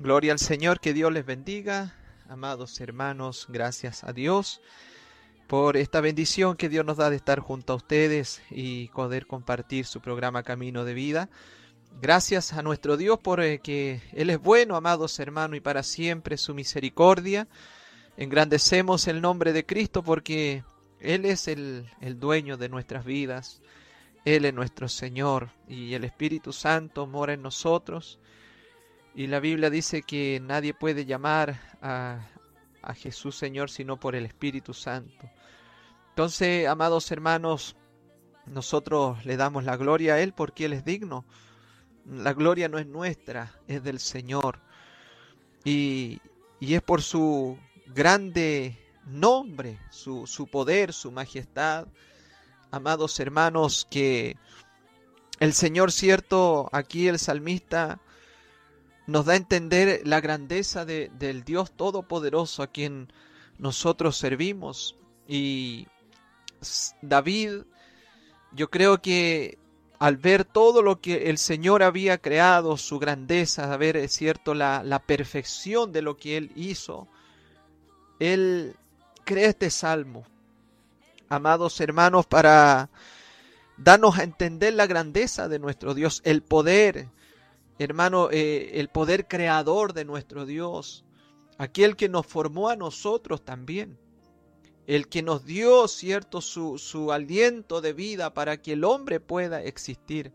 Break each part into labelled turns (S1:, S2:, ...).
S1: Gloria al Señor, que Dios les bendiga. Amados hermanos, gracias a Dios por esta bendición que Dios nos da de estar junto a ustedes y poder compartir su programa Camino de Vida. Gracias a nuestro Dios por que Él es bueno, amados hermanos, y para siempre su misericordia. Engrandecemos el nombre de Cristo porque Él es el dueño de nuestras vidas. Él es nuestro Señor y el Espíritu Santo mora en nosotros. Y la Biblia dice que nadie puede llamar a Jesús Señor sino por el Espíritu Santo. Entonces, amados hermanos, nosotros le damos la gloria a Él porque Él es digno. La gloria no es nuestra, es del Señor. Y es por su grande nombre, su poder, su majestad, amados hermanos, que el Señor, cierto, aquí el salmista nos da a entender la grandeza del Dios Todopoderoso a quien nosotros servimos. Y David, yo creo que al ver todo lo que el Señor había creado, su grandeza, a ver, es cierto, la perfección de lo que Él hizo, Él crea este salmo, amados hermanos, para darnos a entender la grandeza de nuestro Dios, el poder, hermano, el poder creador de nuestro Dios, aquel que nos formó a nosotros también, el que nos dio, cierto, su aliento de vida para que el hombre pueda existir.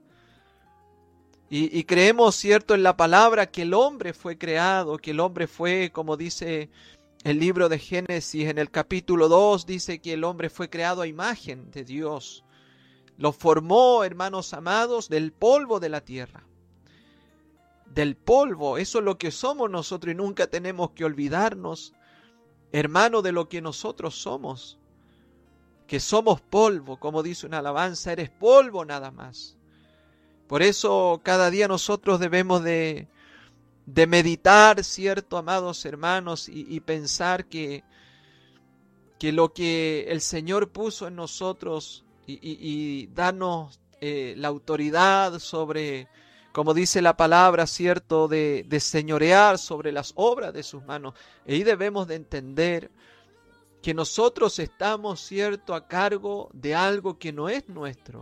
S1: Y creemos, cierto, en la palabra que el hombre fue creado, que el hombre fue, como dice el libro de Génesis en el capítulo 2, dice que el hombre fue creado a imagen de Dios. Lo formó, hermanos amados, del polvo de la tierra. Del polvo, eso es lo que somos nosotros y nunca tenemos que olvidarnos, hermano, de lo que nosotros somos, que somos polvo, como dice una alabanza, eres polvo nada más. Por eso cada día nosotros debemos de meditar, cierto, amados hermanos, y pensar que lo que el Señor puso en nosotros y darnos la autoridad sobre, como dice la palabra, cierto, de señorear sobre las obras de sus manos. Y ahí debemos de entender que nosotros estamos, cierto, a cargo de algo que no es nuestro.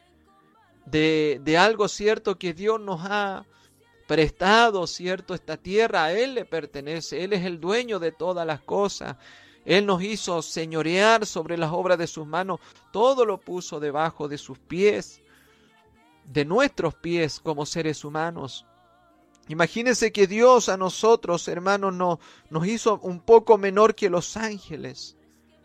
S1: De algo, cierto, que Dios nos ha prestado, cierto, esta tierra a Él le pertenece. Él es el dueño de todas las cosas. Él nos hizo señorear sobre las obras de sus manos. Todo lo puso debajo de sus pies, de nuestros pies como seres humanos. Imagínense que Dios a nosotros, hermanos, nos hizo un poco menor que los ángeles.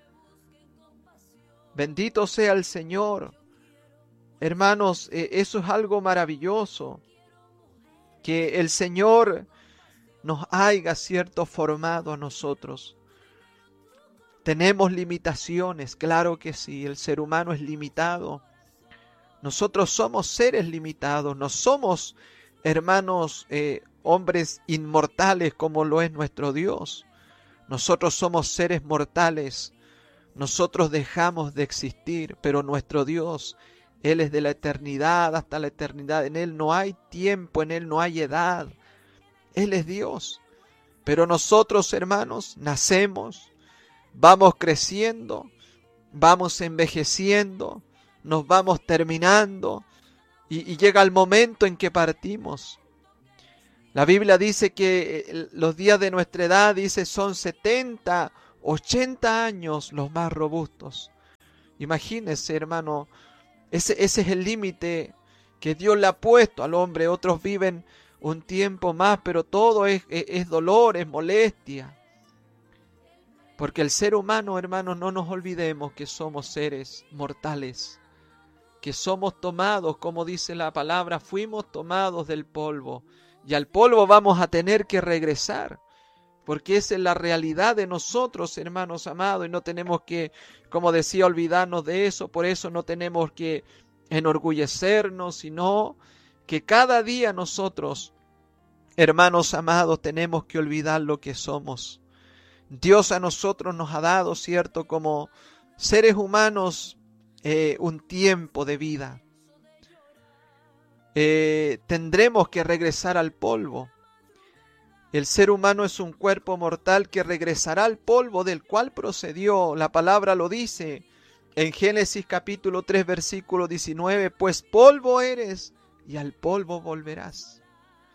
S1: Bendito sea el Señor. Hermanos, eso es algo maravilloso. Que el Señor nos haya, cierto, formado a nosotros. Tenemos limitaciones, claro que sí, el ser humano es limitado. Nosotros somos seres limitados, no somos, hermanos, hombres inmortales como lo es nuestro Dios. Nosotros somos seres mortales, nosotros dejamos de existir, pero nuestro Dios, Él es de la eternidad hasta la eternidad. En Él no hay tiempo, en Él no hay edad. Él es Dios. Pero nosotros, hermanos, nacemos, vamos creciendo, vamos envejeciendo, nos vamos terminando y llega el momento en que partimos. La Biblia dice que los días de nuestra edad, dice, son 70, 80 años los más robustos. Imagínense, hermano, ese es el límite que Dios le ha puesto al hombre. Otros viven un tiempo más, pero todo es dolor, es molestia. Porque el ser humano, hermanos, no nos olvidemos que somos seres mortales, que somos tomados, como dice la palabra, fuimos tomados del polvo, y al polvo vamos a tener que regresar, porque esa es la realidad de nosotros, hermanos amados, y no tenemos que, como decía, olvidarnos de eso. Por eso no tenemos que enorgullecernos, sino que cada día nosotros, hermanos amados, tenemos que olvidar lo que somos. Dios a nosotros nos ha dado, cierto, como seres humanos, un tiempo de vida. Tendremos que regresar al polvo. El ser humano es un cuerpo mortal que regresará al polvo del cual procedió. La palabra lo dice en Génesis capítulo 3 versículo 19, pues polvo eres y al polvo volverás.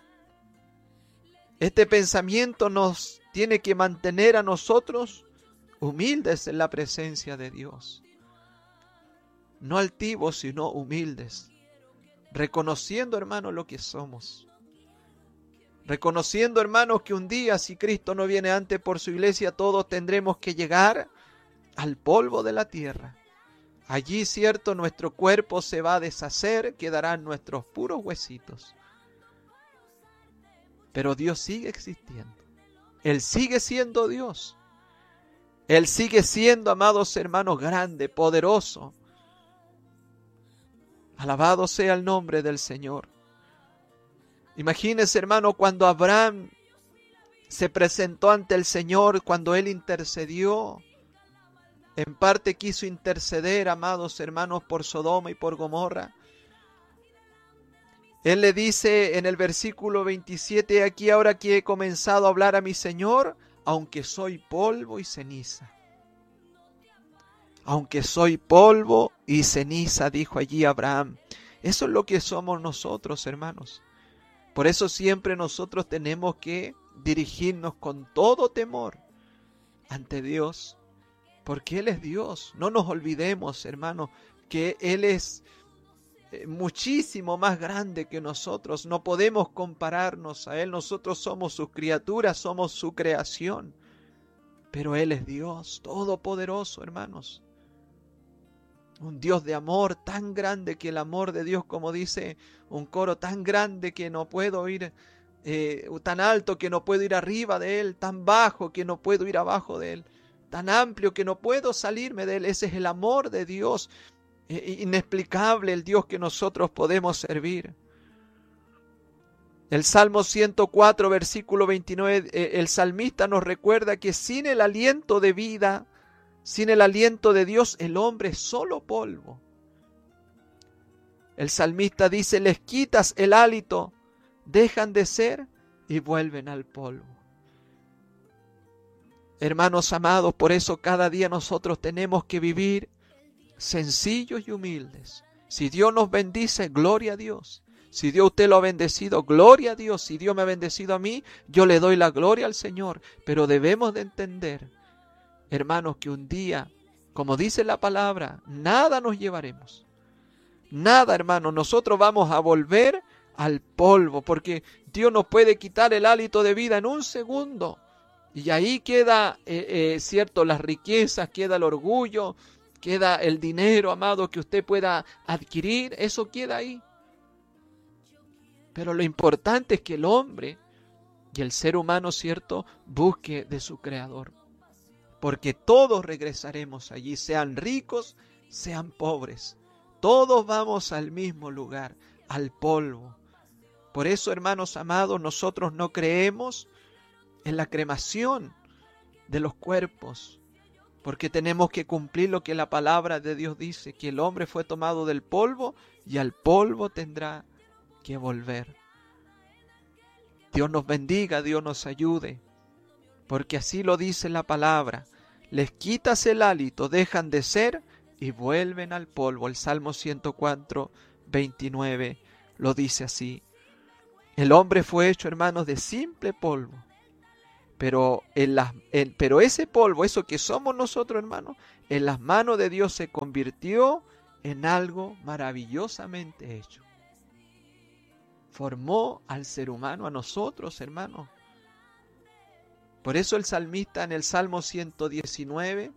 S1: Este pensamiento nos tiene que mantener a nosotros humildes en la presencia de Dios. No altivos, sino humildes. Reconociendo, hermanos, lo que somos. Reconociendo, hermanos, que un día, si Cristo no viene antes por su iglesia, todos tendremos que llegar al polvo de la tierra. Allí, cierto, nuestro cuerpo se va a deshacer, quedarán nuestros puros huesitos. Pero Dios sigue existiendo. Él sigue siendo Dios. Él sigue siendo, amados hermanos, grande, poderoso. Alabado sea el nombre del Señor. Imagínense, hermano, cuando Abraham se presentó ante el Señor, cuando Él intercedió, en parte quiso interceder, amados hermanos, por Sodoma y por Gomorra. Él le dice en el versículo 27, aquí ahora que he comenzado a hablar a mi Señor, aunque soy polvo y ceniza. Aunque soy polvo y ceniza, dijo allí Abraham. Eso es lo que somos nosotros, hermanos. Por eso siempre nosotros tenemos que dirigirnos con todo temor ante Dios, porque Él es Dios. No nos olvidemos, hermanos, que Él es muchísimo más grande que nosotros. No podemos compararnos a Él. Nosotros somos sus criaturas, somos su creación. Pero Él es Dios, todopoderoso, hermanos. Un Dios de amor tan grande que el amor de Dios, como dice un coro, tan grande que no puedo ir, tan alto que no puedo ir arriba de Él, tan bajo que no puedo ir abajo de Él, tan amplio que no puedo salirme de Él. Ese es el amor de Dios, inexplicable el Dios que nosotros podemos servir. El Salmo 104, versículo 29, el salmista nos recuerda que sin el aliento de vida, sin el aliento de Dios, el hombre es solo polvo. El salmista dice, les quitas el hálito, dejan de ser y vuelven al polvo. Hermanos amados, por eso cada día nosotros tenemos que vivir sencillos y humildes. Si Dios nos bendice, gloria a Dios. Si Dios usted lo ha bendecido, gloria a Dios. Si Dios me ha bendecido a mí, yo le doy la gloria al Señor. Pero debemos de entender, hermanos, que un día, como dice la palabra, nada nos llevaremos. Nada, hermanos, nosotros vamos a volver al polvo, porque Dios nos puede quitar el hálito de vida en un segundo. Y ahí queda, cierto, las riquezas, queda el orgullo, queda el dinero, amado, que usted pueda adquirir, eso queda ahí. Pero lo importante es que el hombre y el ser humano, cierto, busque de su Creador. Porque todos regresaremos allí, sean ricos, sean pobres. Todos vamos al mismo lugar, al polvo. Por eso, hermanos amados, nosotros no creemos en la cremación de los cuerpos, porque tenemos que cumplir lo que la palabra de Dios dice, que el hombre fue tomado del polvo y al polvo tendrá que volver. Dios nos bendiga, Dios nos ayude, porque así lo dice la palabra. Les quitas el hálito, dejan de ser y vuelven al polvo. El Salmo 104, 29 lo dice así. El hombre fue hecho, hermanos, de simple polvo. Pero ese polvo, eso que somos nosotros, hermanos, en las manos de Dios se convirtió en algo maravillosamente hecho. Formó al ser humano, a nosotros, hermanos. Por eso el salmista en el Salmo 119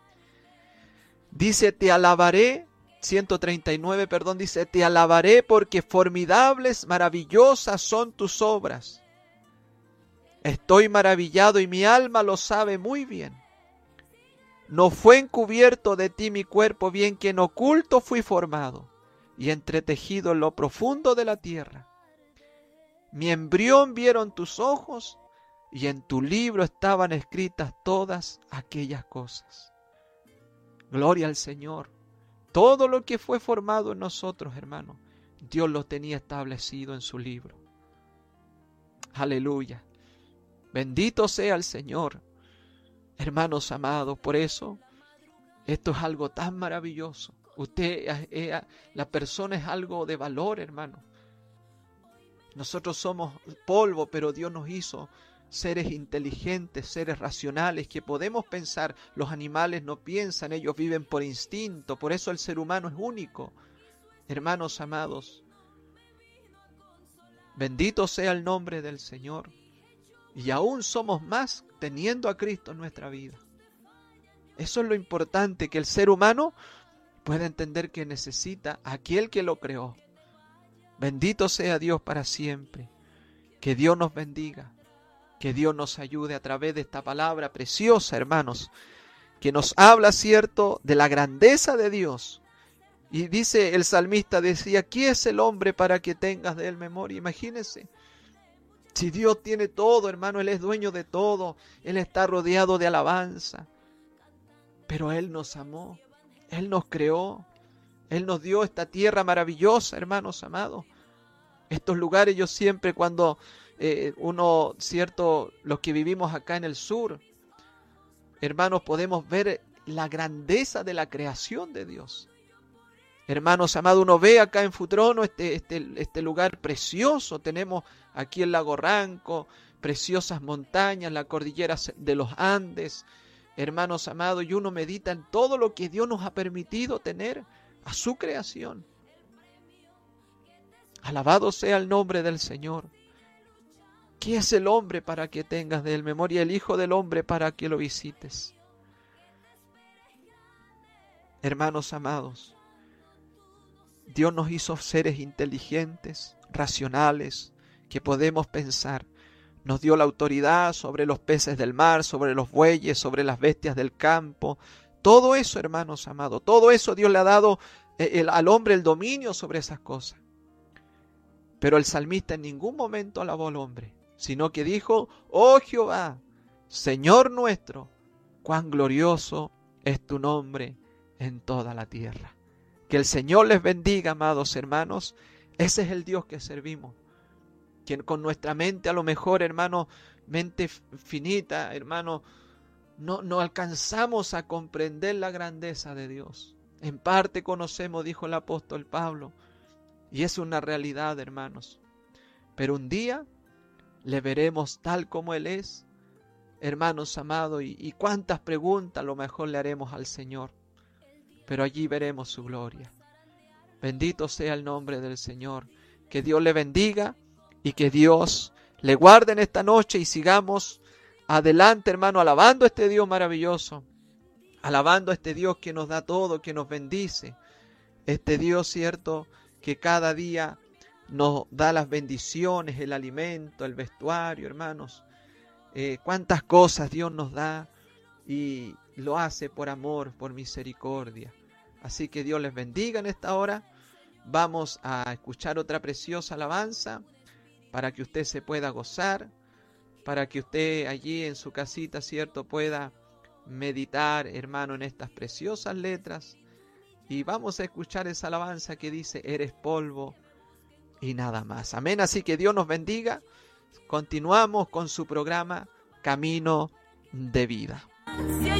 S1: dice, te alabaré, 139, perdón, dice, te alabaré porque formidables, maravillosas son tus obras. Estoy maravillado y mi alma lo sabe muy bien. No fue encubierto de ti mi cuerpo, bien que en oculto fui formado y entretejido en lo profundo de la tierra. Mi embrión vieron tus ojos y en tu libro estaban escritas todas aquellas cosas. Gloria al Señor. Todo lo que fue formado en nosotros, hermanos, Dios lo tenía establecido en su libro. Aleluya. Bendito sea el Señor. Hermanos amados, por eso esto es algo tan maravilloso. La persona es algo de valor, hermano. Nosotros somos polvo, pero Dios nos hizo seres inteligentes, seres racionales, que podemos pensar. Los animales no piensan, ellos viven por instinto. Por eso el ser humano es único. Hermanos amados, bendito sea el nombre del Señor. Y aún somos más teniendo a Cristo en nuestra vida. Eso es lo importante, que el ser humano pueda entender que necesita a aquel que lo creó. Bendito sea Dios para siempre. Que Dios nos bendiga. Que Dios nos ayude a través de esta palabra preciosa, hermanos, que nos habla, cierto, de la grandeza de Dios. Y dice el salmista, decía, ¿quién es el hombre para que tengas de él memoria? Imagínense. Si Dios tiene todo, hermano, Él es dueño de todo. Él está rodeado de alabanza. Pero Él nos amó. Él nos creó. Él nos dio esta tierra maravillosa, hermanos amados. Estos lugares, yo siempre cuando los que vivimos acá en el sur, hermanos, podemos ver la grandeza de la creación de Dios. Hermanos amados, uno ve acá en Futrono este lugar precioso. Tenemos aquí el lago Ranco, preciosas montañas, la cordillera de los Andes. Hermanos amados, y uno medita en todo lo que Dios nos ha permitido tener a su creación. Alabado sea el nombre del Señor. ¿Qué es el hombre para que tengas de él memoria? El Hijo del Hombre para que lo visites. Hermanos amados, Dios nos hizo seres inteligentes, racionales, que podemos pensar. Nos dio la autoridad sobre los peces del mar, sobre los bueyes, sobre las bestias del campo. Todo eso, hermanos amados, todo eso Dios le ha dado al hombre el dominio sobre esas cosas. Pero el salmista en ningún momento alabó al hombre, sino que dijo, oh Jehová, Señor nuestro, cuán glorioso es tu nombre en toda la tierra. Que el Señor les bendiga, amados hermanos. Ese es el Dios que servimos. Quien con nuestra mente, a lo mejor, hermano, mente finita, hermano, no alcanzamos a comprender la grandeza de Dios. En parte conocemos, dijo el apóstol Pablo, y es una realidad, hermanos. Pero un día le veremos tal como Él es, hermanos amados, y cuántas preguntas a lo mejor le haremos al Señor. Pero allí veremos su gloria. Bendito sea el nombre del Señor. Que Dios le bendiga y que Dios le guarde en esta noche y sigamos adelante, hermano, alabando a este Dios maravilloso, alabando a este Dios que nos da todo, que nos bendice, este Dios, cierto, que cada día nos da las bendiciones, el alimento, el vestuario, hermanos. Cuántas cosas Dios nos da y lo hace por amor, por misericordia. Así que Dios les bendiga en esta hora. Vamos a escuchar otra preciosa alabanza para que usted se pueda gozar, para que usted allí en su casita, cierto, pueda meditar, hermano, en estas preciosas letras. Y vamos a escuchar esa alabanza que dice, eres polvo y nada más. Amén. Así que Dios nos bendiga. Continuamos con su programa Camino de Vida.